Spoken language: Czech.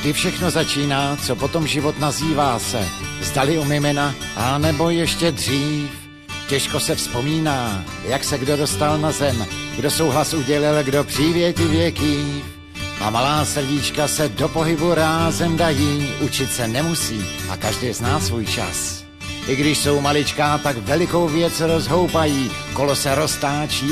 kdy všechno začíná, co potom život nazývá se. Zdali u mimina, a nebo ještě dřív. Těžko se vzpomíná, jak se kdo dostal na zem, kdo souhlas udělil, kdo přívětivě kýv. A malá srdíčka se do pohybu rázem dají, učit se nemusí a každý zná svůj čas. I když jsou maličká, tak velikou věc rozhoupají, kolo se roztáčí